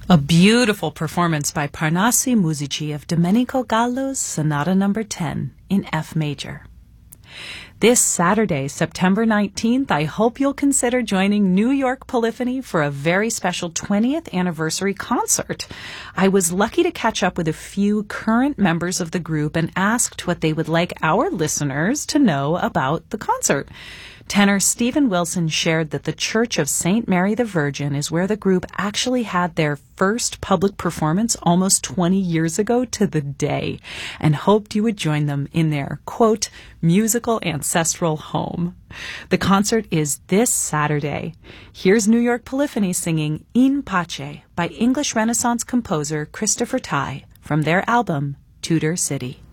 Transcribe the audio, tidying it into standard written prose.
A beautiful performance by Parnassi Musici of Domenico Gallo's Sonata No. 10 in F major. This Saturday, September 19th, I hope you'll consider joining New York Polyphony for a very special 20th anniversary concert. I was lucky to catch up with a few current members of the group and asked what they would like our listeners to know about the concert. Tenor Stephen Wilson shared that the Church of St. Mary the Virgin is where the group actually had their first public performance almost 20 years ago to the day, and hoped you would join them in their, quote, musical ancestral home. The concert is this Saturday. Here's New York Polyphony singing In Pace by English Renaissance composer Christopher Tye from their album Tudor City.